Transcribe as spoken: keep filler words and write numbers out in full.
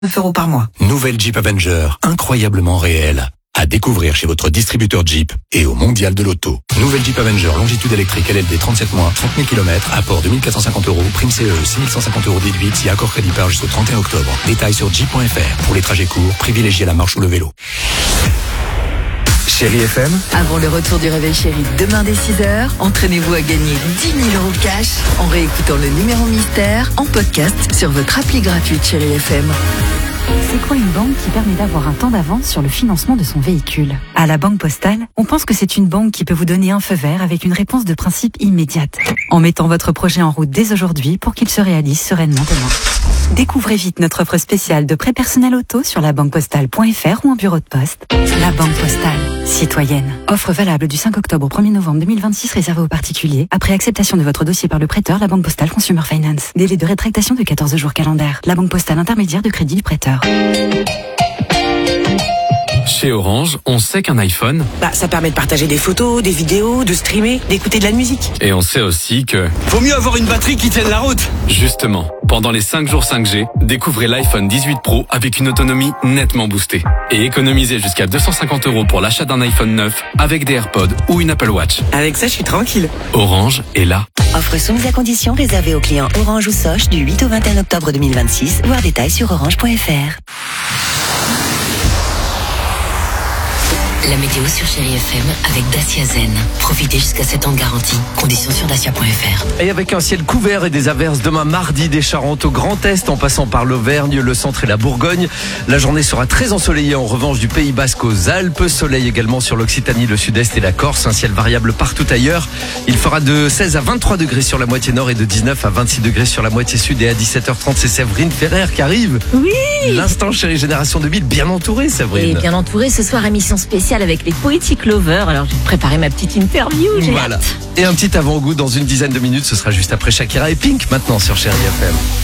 neuf euros par mois. Nouvelle Jeep Avenger, incroyablement réelle. À découvrir chez votre distributeur Jeep et au Mondial de l'Auto. Nouvelle Jeep Avenger, longitude électrique L L D trente-sept mois, trente mille kilomètres, apport deux mille quatre cent cinquante euros, prime C E, six mille cent cinquante euros déduite si accord crédit par jusqu'au trente et un octobre. Détails sur jeep point f r. Pour les trajets courts, privilégiez la marche ou le vélo. Chérie F M. Avant le retour du réveil chéri demain dès six heures, entraînez-vous à gagner dix mille euros cash en réécoutant le numéro mystère en podcast sur votre appli gratuite Chérie F M. C'est quoi une banque qui permet d'avoir un temps d'avance sur le financement de son véhicule? À la Banque Postale, on pense que c'est une banque qui peut vous donner un feu vert avec une réponse de principe immédiate, en mettant votre projet en route dès aujourd'hui pour qu'il se réalise sereinement demain. Découvrez vite notre offre spéciale de prêt personnel auto sur la banque postale point f r ou en bureau de poste. La Banque Postale, citoyenne. Offre valable du cinq octobre au premier novembre deux mille vingt-six réservée aux particuliers. Après acceptation de votre dossier par le prêteur, la Banque Postale Consumer Finance. Délai de rétractation de quatorze jours calendaires. La Banque Postale intermédiaire de crédit du prêteur. Chez Orange, on sait qu'un iPhone, Bah, ça permet de partager des photos, des vidéos, de streamer, d'écouter de la musique. et on sait aussi que, Vaut mieux avoir une batterie qui tienne la route. justement, pendant les cinq jours cinq G, découvrez l'iPhone dix-huit Pro avec une autonomie nettement boostée. Et économisez jusqu'à deux cent cinquante euros pour l'achat d'un iPhone neuf avec des AirPods ou une Apple Watch. Avec ça, je suis tranquille. Orange est là. Offre soumise à condition réservée aux clients Orange ou Soch du huit au vingt et un octobre deux mille vingt-six. Voir détails sur orange point f r. La météo sur Chérie F M avec Dacia Zen. Profitez jusqu'à sept ans de garantie. Conditions sur dacia point f r. Et avec un ciel couvert et des averses demain mardi des Charentes au Grand Est en passant par l'Auvergne, le centre et la Bourgogne. La journée sera très ensoleillée en revanche du Pays Basque aux Alpes. Soleil également sur l'Occitanie, le Sud-Est et la Corse. Un ciel variable partout ailleurs. Il fera de seize à vingt-trois degrés sur la moitié nord et de dix-neuf à vingt-six degrés sur la moitié sud. Et à dix-sept heures trente, c'est Séverine Ferrer qui arrive. Oui. L'instant Chérie Génération deux mille, bien entourée Et Séverine. bien entouré ce soir, émission spéciale avec les Poetic Lovers. Alors j'ai préparé ma petite interview, j'ai Voilà. hâte. Et un petit avant-goût dans une dizaine de minutes, ce sera juste après Shakira et Pink maintenant sur Chérie F M.